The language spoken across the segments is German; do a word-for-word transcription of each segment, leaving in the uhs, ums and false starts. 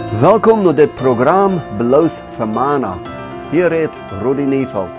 Welkom naar dit programma Bloos voor Mana. Hier redt Rudi Nieveld.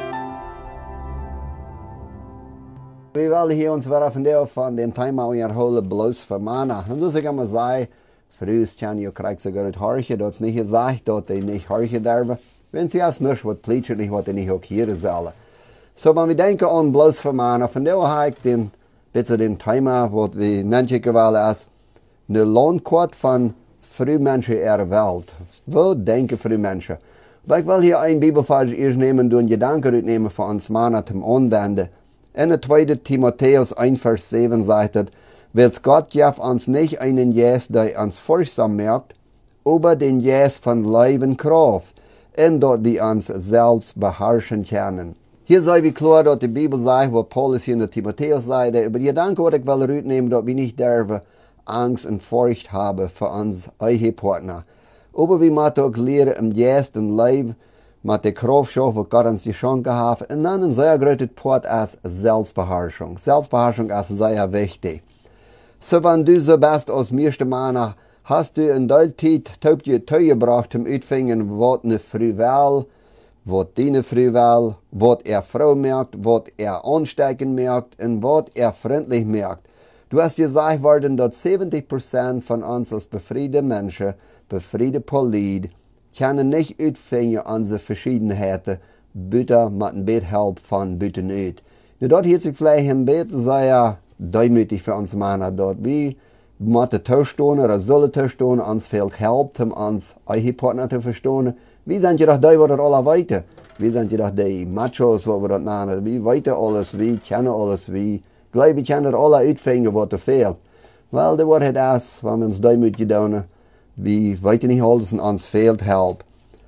We willen hier ons weer van van den thema herholen Bloos voor Mana. En zoals ik immer zei, früher kan je krijgt sogar het hartje, dat is niet gezegd dat je niet hartje derven. Wenn sie als nicht wat pleitschen, nicht wat niet ook hier zullen. So, wenn wir denken an Bloos voor Mana, van daar heb ik den, beetje den thema, wat we nennen gewellen is, de landkaart van früh Menschen ihrer Welt. Wo denken früh Menschen? Aber ich will hier ein Bibelvers erst nehmen und einen Gedanken mitnehmen für uns Männer zum Anwenden. In der zweiten Timotheus eins Vers sieben sagt es, wird Gott ja uns nicht einen Jes, der uns furchtsam merkt, aber den Jes von Leben Kraft, in dort wir uns selbst beherrschen können. Hier sei wie klar, dass die Bibel sagt, was Paulus hier in der Timotheus sagt, aber die Gedanken, was ich will mitnehmen, dass wir nicht dürfen, Angst und Furcht haben für uns eigene Partner. Aber wir müssen auch lernen, im Geist und Leib, mit der Kraft schaffen, was Gott uns geschenkt hat. Und dann ein sehr großer Part ist Selbstbeherrschung. Selbstbeherrschung ist sehr wichtig. So, wenn du so bist als meiste Männer, hast du in der Zeit taub je gebracht, um uitvinden, was eine Frau will, was deine Frau will, was er Frau merkt, was er ansteckend merkt und was er freundlich merkt. Du hast gesagt worden, dass siebzig Prozent von uns als befriedete Menschen, befriedete Polit, können nicht uitvinden unsere Verschiedenheiten, bitte mit ein bisschen Hilfe von bitte nicht. Nu, dort hier sich vielleicht ein bisschen sehr demütig für uns Männer, dort wie müssen tauschstehen oder sollen tauschstehen, uns fehlt Hilfe, um uns eigene Partner zu verstehen. Wie sind ihr doch die, die das alle weiter? Wie sind ihr doch die Machos, was wir das nennen? Wie weiter alles, wie kennen alles, wie Gleich, wir können alle uitvinden, was er fehlt. Weil der Wort hat es, wenn wir uns demütig tun, wir weiter nicht alles und uns fehlt Help.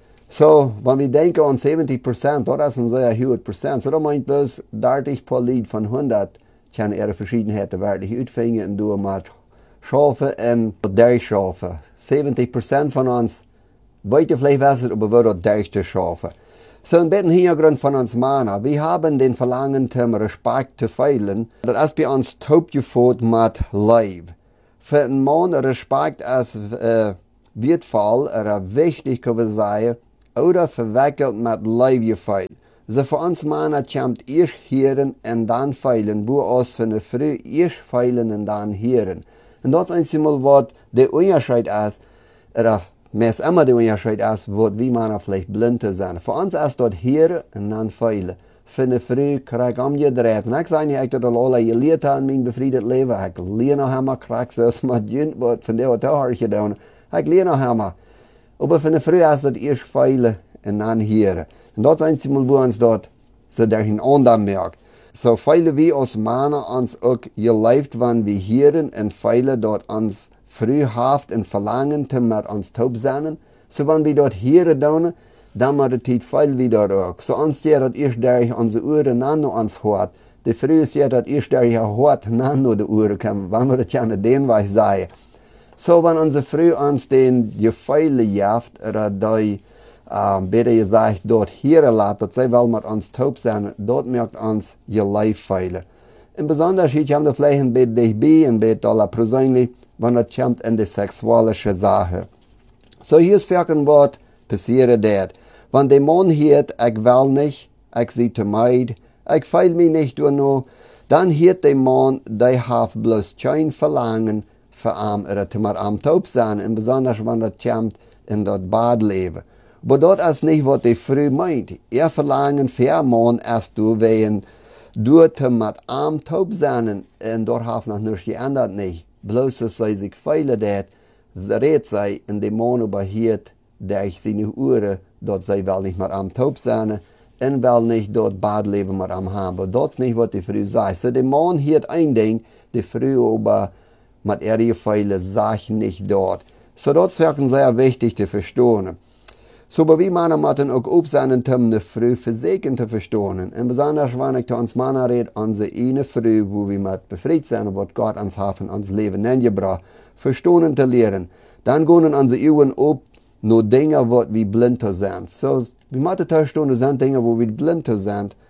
So, wenn wir denken an siebzig Prozent, das ist ein sehr hohes Prozent. So, das meint bloß, dreißig pro Lied von hundert können ihre Verschiedenheiten wirklich uitvinden und du mit schaffen und durchschaffen. siebzig Prozent von uns weiter vielleicht wissen, aber wir das schaffen. So ein bisschen Hintergrund von uns Männer. Wir haben den Verlangen zum Respekt zu feilen. Das ist bei uns taub geführt mit Leib. Für einen Mann Respekt ist äh, wertvoll oder wichtig, kann man sagen, oder verwickelt mit Leib gefeilt. So für uns Männer kommt erst hören und dann feilen, wo aus für eine Frau erst feilen und dann hören. Und das ist einmal, was der Unterschied ist, oder meist immer der Unterschied ist, wo wir Männer vielleicht blind sind. Für uns ist dort hier und dann feilen. Für eine Frau krieg ich umgedreht. Und ich sage nicht, ich habe das alle gelehrt in meinem befriedet Leben. Ich lerne noch einmal, krieg es mit Jünd, was von der hat auch getan. Ich lerne noch einmal. Aber für eine Frau ist das erst feilen und dann hier. Und das ist einmal, wo uns dort so durch ein anderer merkt. So feilen wir als Männer uns auch gelebt, wenn wir hören und feilen dort uns frühhaft und verlangen, mit uns taub sein. So, wenn wir dort hier tun, dann macht die Zeit viel wieder auch. So, uns ja, das erst durch unsere Ohren, dann noch uns hört. Die Früh ist ja, das erst durch ihr hört, dann noch die Ohren kommen, wenn wir das ja nicht den Weis sagen. So, wenn unsere Früh uns den Gefeile jaft, oder die, äh, besser gesagt, dort hier lässt, dass sie will mit uns taub sein, dort merkt uns ihr Leibfeile. Und besonders, ich habe da vielleicht ein bisschen dich bei, ein bisschen aller persönlich, wenn es kommt in die sexuelle Sache. So, hier ist ein Wort, passiert das. Wenn der Mann hört, ich will nicht, ich sehe zu meid, ich feil mich nicht durch noch, dann hört der Mann, der hat bloß kein Verlangen für ihn, oder zu mit ihm taub sein, und besonders, wenn das kommt in das Badleben. Aber das ist nicht, was die Frau meint. Ihr Verlangen für einen Mann ist du, wenn du mit ihm taub sein, und dort hat noch nichts geändert nicht. Bloß, dass sie sich feilen, dass redet sei in dem Mann überhiert, der ich seine Uhren, dort sie will nicht mit am taub sein, und will nicht dort Badleben mit am haben. Aber das ist nicht, was die Frau sagt. So, der Mann hiert ein Ding, die Frau aber mit ihrer Feilen sagt nicht dort. So, das ist sehr wichtig zu verstehen. So, aber wie Männer müssen auch auf seinen um eine Frau für sich zu verstehen. Und besonders, wenn ich zu uns Männer rede, unsere eine Frau, wo wir mit befreit sind, was Gott uns hat in uns Leben gebracht, verstehen zu lernen. Dann gehen unsere Augen auf nur Dinge, wo wir blind sind. So, wir müssen verstehen, das sind Dinge, wo wir blind sind.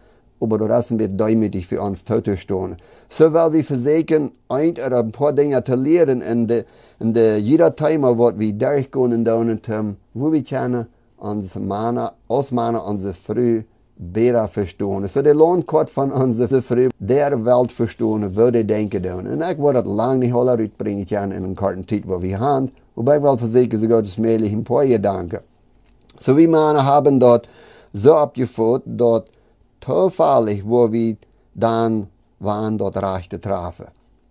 aber das ist ein bisschen demütig für uns zuzustehen. So weil wir versuchen, ein oder ein paar Dinge zu lernen in de, in de jeder Thema, was wir durchgehen in den Term, wo wir können, uns Mana, aus Mana, unsere Früh besser verstehen. So der Lohn kommt von unserer Früh der Welt verstehen, würde denken tun. Und ich würde das lange nicht alle bringen können in einen karten Zeit, wo wir haben, wobei ich will versuchen, so Gottes mählich ein paar Gedanken. So wie Mana haben dort so abgeführt, dort zufällig, wo wir dann waren, dort Rechte trafen.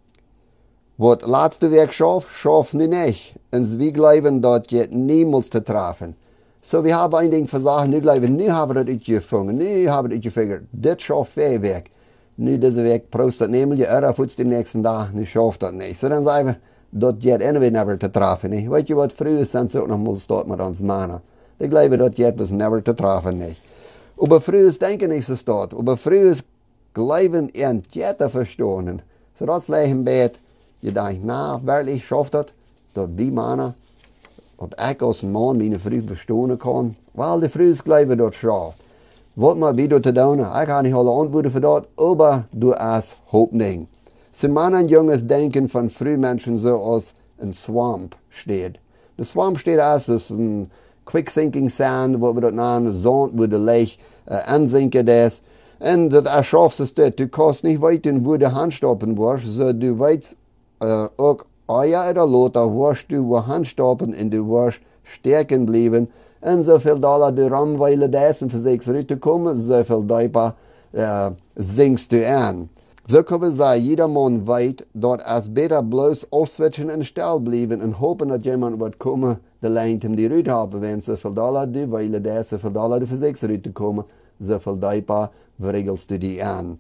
Was letzte Weg schafft, schafft wir nicht. Und wir glauben, dort geht niemals zu treffen. So, wir haben ein Ding versagt, nu glauben, nu haben wir das gefunden, nu haben wir das gefigert, das schafft wir weg. Nu diese Weg prost das nehmen, je örer futz dem nächsten Tag, nu schafft das nicht. So, dann sagen wir, das geht anyway never zu treffen, nicht. Weißt du, was früher sind, so noch mal dort mit uns Männer. Ich glaube, das geht bis never zu treffen, nicht. Aber früher denken ist es dort, aber früher glauben und geht zu verstehen. So, das vielleicht im Bett, je denkt, na, wirklich schafft das, das wie Männer. Und ich als ein Mann meine Frau verstehen kann, weil die Frau glauben, das schafft. Was man wieder zu tun, ich kann nicht alle Antworten für das, aber du hast Hoffnung. So Mann und Jungs denken von Frühmenschen so als ein Swamp steht. Der Swamp steht als das ist ein quick-sinking sand, wo wir das nennen, Sand, wo der Lech äh, ansinken ist. Und das schaffst es dort. Du kannst nicht weiter, wo du handstoppen wirst, so du weißt äh, auch, Eier oder Lothar wirst du wo handstoppen und du wirst stärken bleiben. Und so viel Dollar du ramweile das und für sechs Rüte kommen, so viel Deiper äh, singst du an. So kann man sagen, jeder Mann weiß, dort als besser bloß auswitschen und still bleiben und hoffen, dass jemand wird kommen, der leint ihm die Rüte haben. Wenn so viel Dollar du weile das, so viel Dollar du für sechs Rüte kommen, so viel Deiper regelst du die an.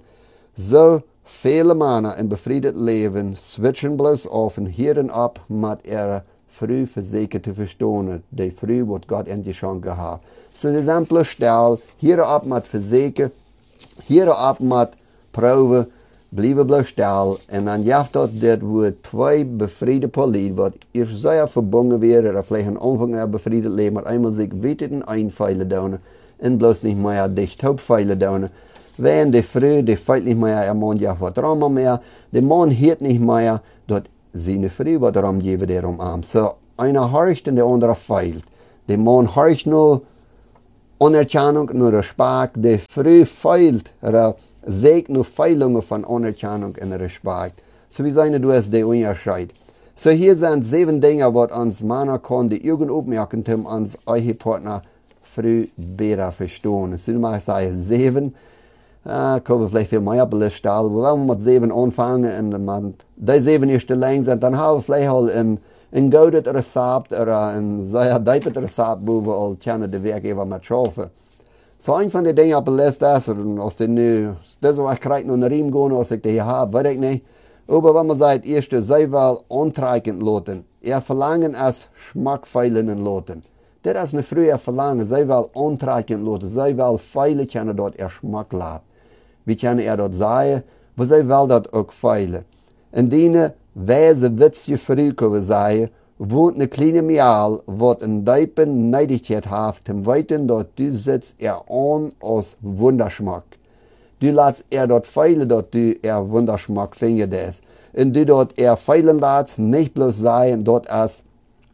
So viele Männer im befriedeten Leben switchen bloß auf und hören ab mit ihrer früh Versäge zu verstehen, die früh wird Gott endlich schon gehabt. So die sind bloß still, hören ab mit Versäge, hören ab mit Proben, bleiben bloß still und dann jaft dort, dort wo zwei befriedete Polizei wird, ihr sehr verbunden wäre, oder vielleicht am Anfang ein befriedetes Leben, aber einmal sich weiterhin einfeilen tun und bloß nicht mehr dicht Hauptfeilen tun. Wenn die Frau, die feilt nicht mehr, er Mann ja was Rama mehr, der Mann hört nicht mehr, dort seine Frau was Ram geben, der umarmt. So, einer horcht und der andere feilt. Der Mann horcht nur Anerkennung, nur Respekt, der Frau feilt, oder sagt nur Feilungen von Anerkennung und Respekt. So wie seine du es der Unterschied. So hier sind sieben Dinge, was uns Männer kann, die irgend aufmerken, um uns eure Partner früh besser verstehen. So mal sagen sieben. Uh, können wir vielleicht viel mehr belisten, aber wenn wir mit sieben anfangen und man die sieben erste lang sind, dann haben wir vielleicht auch ein, ein gutes Rezept oder ein sehr deepes Rezept, wo wir all kennen, die Werkgeber mit schaffen. So ein von den Dingen auf der Liste ist, und aus den nu, das was ich kriege noch einen Riemen gehen, was ich hier habe, weiß ich nicht. Aber wenn man sagt, erste, sei wel antreikend lassen, er verlangen als schmackfeilen lassen. Das ist eine frühe Verlangen, sei wel antreikend lassen, sei wel feilen können dort er Schmack lassen. Wie kann er dort sagen, wo sie will dort auch feilen. In diese weise witzige Früh, können wir sagen, wohnt eine kleine Mial, wat een diepe Neidigkeit hat, zum Weiten dort du sitzt er an aus Wunderschmack. Du lässt er dort feilen, dort du er Wunderschmack findet. Und du dort er feilen lässt, nicht bloß sein, dort ist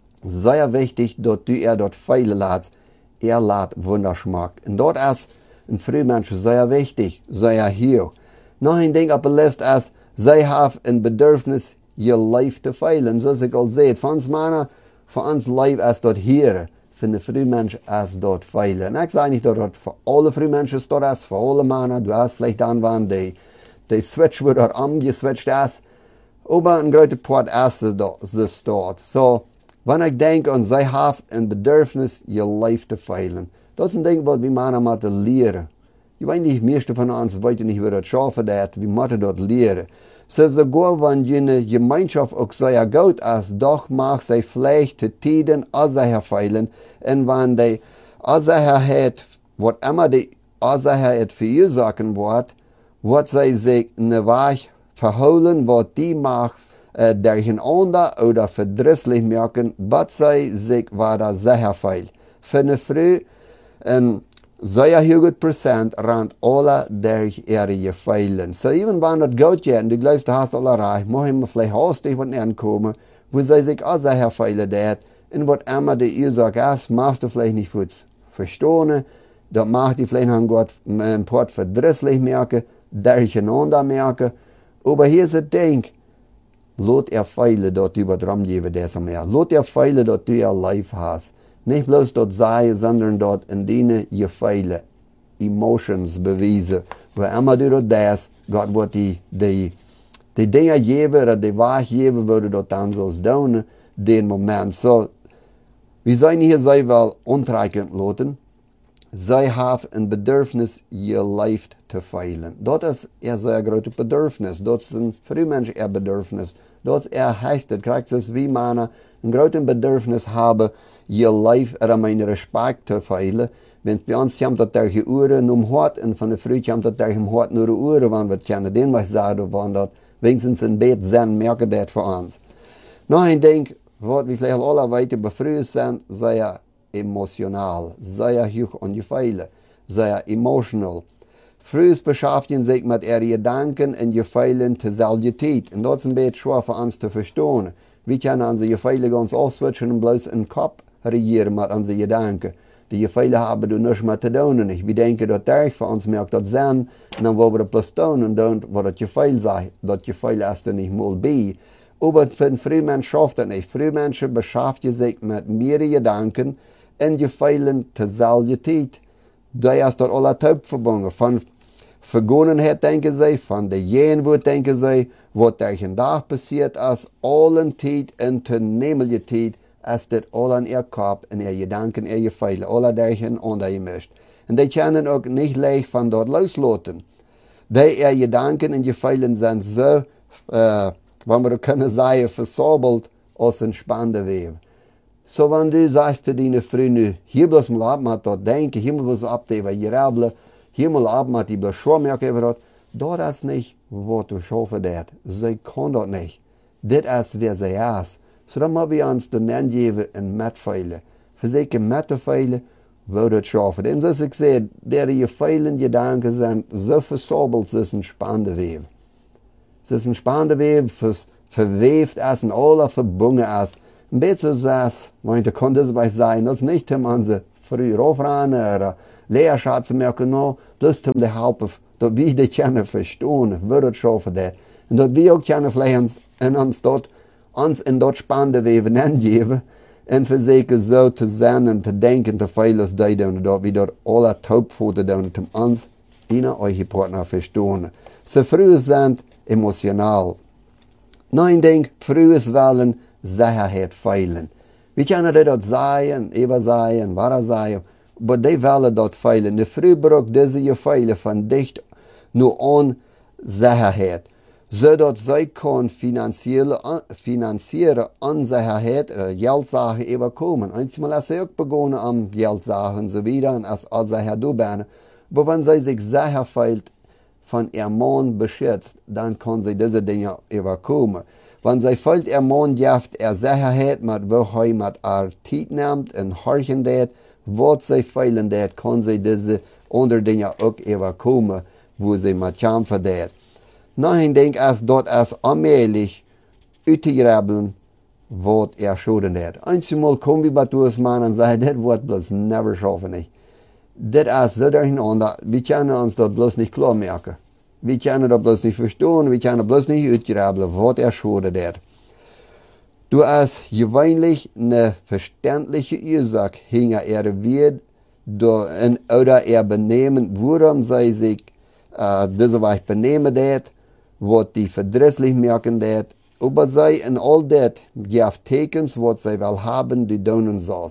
sehr wichtig, dort du er dort feilen lässt, er lässt Wunderschmack. Und dort ist ein Frühmensch sehr wichtig, sehr hier. Noch ein Ding auf der Liste ist, sie haben ein Bedürfnis, ihr Leben zu feilen. So wie ich al sehe, für uns Männer, für uns Leben ist dort hier, für den Frühmensch ist dort feilen. Und ich sage nicht, dass dort für alle Frühmenschen dort ist, für alle Männer, du hast vielleicht dann, wann die, die Switch, wo dort umgeswitcht ist, aber ein großer Part ist es dort. So, wenn ich denke, und sie haben ein Bedürfnis, ihr Leben zu feilen. Das ist ein Ding, was wir Männer müssen lernen. Ich weiß nicht, die meisten von uns wissen nicht, wie das schaffen wird, wir müssen dort lernen. So sogar wenn jene Gemeinschaft auch sehr gut ist, doch mag sie vielleicht zu Tiden, als sie herfeilen, und wenn die, als sie hat, was immer die, als sie hat verursachen wird, wird sie sich eine Weg verholen, was die mag, äh, durcheinander oder verdrisslich merken, was sie sich weiter sehr feilt. Für eine Frau, und Zij honderd procent rand alle der ihre gefeilen. So even wenn das gut geht und du glaubst, du hast alle reich, muss ich vielleicht hastig was ankommen, wo sie sich auch sehr feilen dat. Und was immer die Ursache ist, machst du vielleicht nicht gut verstehen, das macht die vielleicht an Gott ein paar verdrisslich merken, durcheinander merken. Aber hier ist das Ding, lot er feilen, dass du über dran geben, das mehr. Lot er feilen, dass du ihr Life hast. Nicht bloß dort sei, sondern dort in denen Gefeile, Emotions beweisen. Wo immer du dort das, Gott wird die, die, die Dinge geben, oder die Wahrheit geben, würde dort dann so tun, den Moment. So, wir sollen hier sei wel ontreikend lassen. Sie haben ein Bedürfnis, ihr Life zu feilen. Das ist ein sehr großes Bedürfnis. Das ist ein Frühmensch ein Bedürfnis. Das er heißt, das kriegt es wie Männer ein großes Bedürfnis haben, ihr Life oder mein Respekt zu feilen. Wenn bei uns kommt das durch die Uhren um Hort und von der Früh kommt das durch die Hort nur die Uhren, wenn wir kennen, den was sagen, wenn das wenigstens im Bett sind, merken das für uns. Noch ein Ding, was wir vielleicht alle weiter befrüht sind, sehr emotional, sehr hoch an die Feile, sehr emotional. Früher beschäftigen sich mit ihren Gedanken und Gefühlen zur selben Zeit. Und das ist ein bisschen schwer für uns zu verstehen. Wir können unsere Gefühle ganz auswitschen und bloß im Kopf regieren mit unseren Gedanken. Die Gefühle haben du nichts mehr zu tun. Wir denken, dass der für uns merkt das Sinn, und dann wollen wir das bloß tun und dann, was das Gefühl sagt, das Gefühl ist dann nicht mal bei. Aber für den Frühmensch schafft das nicht. Frühmenschen beschäftigen sich mit mehreren Gedanken und Gefühlen zur selben Zeit. Da ist dort alle Taub verbunden. Von Vergangenheit denken sie, von der Gegenwart denken sie, was durch den Tag passiert ist, allen Zeit und zur nämlichen Zeit ist das alle in ihr Kopf, in ihr Gedanken, in ihr Gefühle, alle durchen untergemischt. Und die können auch nicht leicht von dort loslassen. Die ihr Gedanken und Gefühle sind so, äh, wenn wir können sagen, versobelt aus dem Spannenden. So, wenn du sagst zu deinen Freunden, hier bloß mal ab mit dort denken, hier bloß ab, die wir hier haben, hier mal ab mit die bloß schon merken, das ist nicht, was du schaffen darfst. Sie können das nicht. Das ist, wer sie ist. So, dann müssen wir uns den Namen geben und mitfeilen. Für sie mitfeilen, wo das schaffen. Denn so, ich sehe, die vielen Gedanken sind so versobelt, es ist ein spannender Weg. Es ist ein spannender Weg, verwebt ist und alle verbunden ist. Ein bisschen so, wenn ich kann das bei sein, das ist nicht, um unsere früh raufrennen oder Lehrschatz merken, no, bloß um die Helfen, dass wir die können verstehen, wie das schaffen das. Und dass wir auch können vielleicht uns, in uns dort, uns in dort spannende Weben angeben und versuchen so zu sein und zu denken, zu feilen, dass die und dort, wie dort alle Taubpfoten tun, um uns, ihnen, euch Partner verstehen. So früh sind emotional. Nein, denk, frühes Wollen, Sicherheit feilen. Wir können das dort sagen, eben sagen, wahr sagen, aber die wollen dort feilen. Die früh braucht diese Gefühle von dicht nur an Sicherheit. So dass sie kann finanzielle, finanzielle Unsicherheit oder Geldsachen überkommen. Einmal ist sie auch begonnen am Geldsachen und so wieder und als Unsicherheit durchbringen. Aber wenn sie sich sicher fühlt, von ihrem Mann beschützt, dann kann sie diese Dinge überkommen. Wenn sie fühlt, ihr Mann gibt er Sicherheit, mit wo er mit ihr Zeit nimmt und horchen wird, was sie fühlen wird, kann sie diese anderen Dinge auch überkommen, wo sie mit kämpfen wird. Nein, ich denke, es dort ist allmählich auszugraben, was er schaden wird. Einmal kommen wir bei uns Mann und sagen, das wird bloß never schaffen nicht. Das ist so durcheinander, wir können uns dort bloß nicht klar merken. Wir können das bloß nicht verstehen, wir können bloß nicht ausgraben, was er schaden wird. Du hast gewöhnlich eine verständliche Ursache hinter er wird, oder er benehmen, worum sie sich äh, diese Weise benehmen wird, was die verdrisslich merken wird, aber sie in all das gibt Tekens, was sie will haben, die tun soll.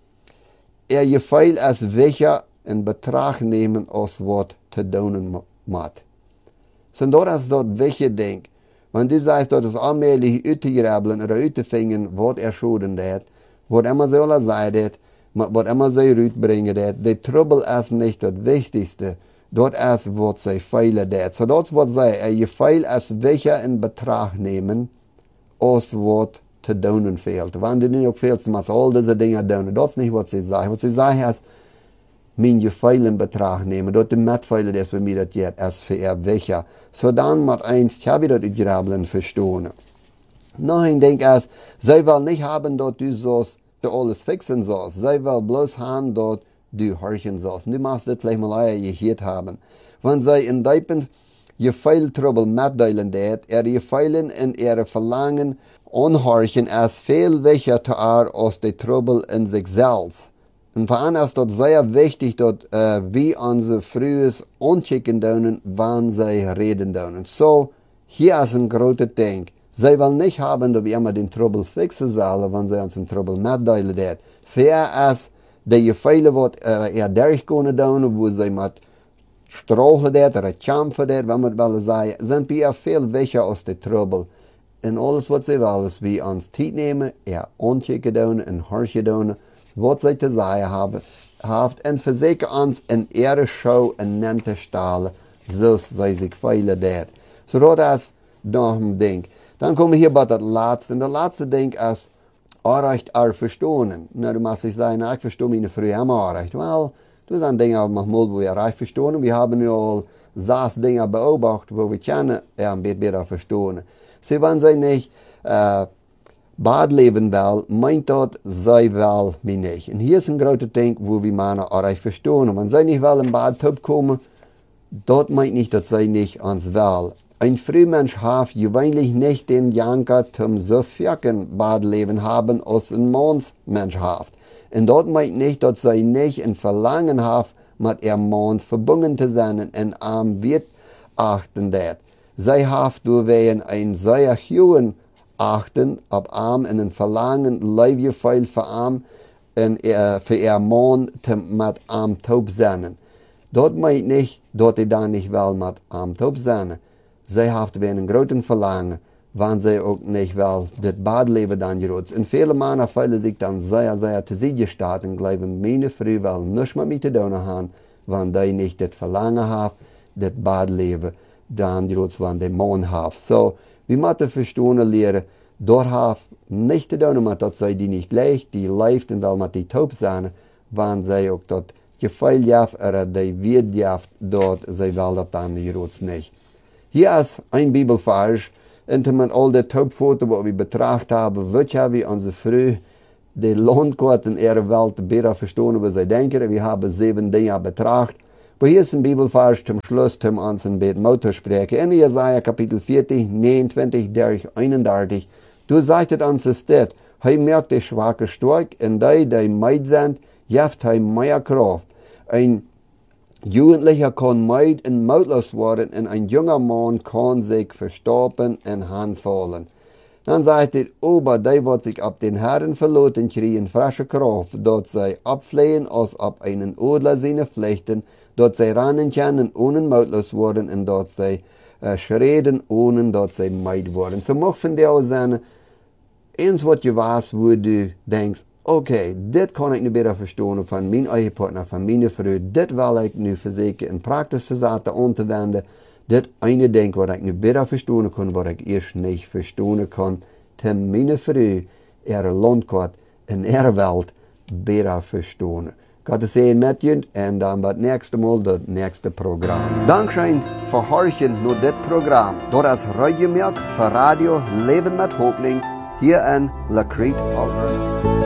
Er Gefühl ist welcher in Betracht nehmen, als was zu tun muss. So, das ist dort welche Ding. Wenn du sagst, das ist allmählich auszugraben oder auszufingen, was er schaden wird, was immer so alle sagen, was immer so rausbringen wird, der Trouble ist nicht das Wichtigste. Das ist, was sie feilen wird. So, das ist, was sie, er Gefühl ist welcher in Betracht nehmen, als was zu tun fehlt. Wenn du nicht auch fehlst, musst du all diese Dinge tun. Das ist nicht, was sie sagen. Was sie sagen ist, mijn gevoel in betracht nemen, dat de metvuilen des bij mij dat jet als voor er wecher. Zodan maar eens, heb je dat uitgrabbelen verstaan. Nou, ik denk als, zij wil niet hebben dat du zoals de alles fixen zoals. Zij wil bloos gaan dat du horchen zoals. Nu mag dit vielleicht mal je geheerd hebben. Want zij in diepen je veel trouble metdelen deed, er je veilen en er verlangen onhorchen als veel wecher te haar als de trouble in zichzelf. En voor hen is dat zeer wichtig dat uh, we onze vroeges onchecken doen, wanneer zij reden doen. So, hier is een grote ding. Zij wil niet hebben dat we immer den trouble fixen zullen, wanneer zij ons een trouble metdelen deed. Ver is dat je vele wat uh, er derg kunnen doen, wo zij met strochelen deed, of champen deed, wat we willen zeggen, zijn we veel wichtiger als de trouble. En alles wat zij willen, is we ons tijd nemen, er onchecken doen en horchen doen, wat zij te zeggen hebben, heeft en verzeker ons in ihre show en nen te stellen, zoals zij zich veilen deed. So dat is nog een ding. Dan komen we hier bij dat laatste. En dat laatste ding is, aanrecht er verstaan. Nou, du mag sich sagen, ik verstehe meine früher immer aanrecht. Wel, das sind Dinge, manchmal, wo wir recht verstehen. Wir haben ja al zes Dinge beobachtet, wo wir kennen, ja, ein bisschen besser verstehen. Sie, wenn sie nicht äh, Bad leben will, meint dat zij wel mij niet. En hier is een grote ding, wo wir mannen aanrecht verstehen. Wenn sie nicht wel in Bad top komen, dat meint nicht, dat zij nicht ans wel. Ein Frühmensch hat gewöhnlich nicht den Janker zum so vierken Badleben haben, als ein Mannsmensch hat. Und dort meint nicht, dass sie nicht ein Verlangen hat, mit ihrem Mann verbunden zu sein und am Wirt achten dat. Sie hat durch ein sehr hohen Achten ab arm und ein Verlangen, Leibgefühl für arm und für ihr Mann mit am taub sein. Dort meint nicht, dass die dann nicht will mit am taub sein. Zij heeft weer een grote verlangen, wanneer zij ook niet wel dit badleven dan geroods. En vele mannen voelen zich dan zeer, zeer te zitten staat en geloven mijn vrouw wel niets met mij te doen hebben, wanneer die niet dit verlangen heeft, dit badleven dan geroods wanneer de man heeft. So, we moeten verstaan leren, door heeft niet te doen met dat zij die niet gleich, die leeft en wel met die taub zijn, wanneer zij ook dat gevoel heeft, of die weet heeft, dat zij wel dat dan geroods niet. Hier ist ein Bibelvers, in dem man all die Taubfoto, die wir betrachtet haben, wird ja wie unsere Früh die Landkarte in ihrer Welt besser verstehen, was sie denken. Wir haben sieben Dinge betrachtet. Aber hier ist ein Bibelvers zum Schluss, um uns ein bisschen Mut zu sprechen. In Jesaja Kapitel vierzig, neunundzwanzig, dertig, einunddreißig. Du sagtest uns das, hij merkt die schwache stark, und die, die meid sind, jeft hij mehr Kraft. Ein Jugendlicher kann meid und mautlos werden und ein junger Mann kann sich verstoppen und handfallen. Dann sagt er, aber die wird sich ab den Herren verloten kriegen frische Kraft, dort sie abflehen als ab einen Adler seine Pflichten, dort sie rennen können ohne mautlos werden und dort sie äh, schreden ohne dort sie meid werden. So mag von dir aus sein, eins was du weißt, wo du denkst, okay, dit kan ik nu beter verstaan van mijn eigen partner, van mijn vrouw. Dit wil ik nu verzekeren in praktische zaken aan te wenden. Dit ene ding wat ik nu beter verstaan kan, wat ik eerst niet verstaan kan. Ten mijn vrouw, ihre landkaart en ihre Welt beter verstaan. Gott te zeggen met je en dan bij het nächste Mal het nächste programma. Dankzij voor horchen naar dit programma. Dat is Radio Milk voor Radio Leven met Hoffnung hier in La Crete, Alberta.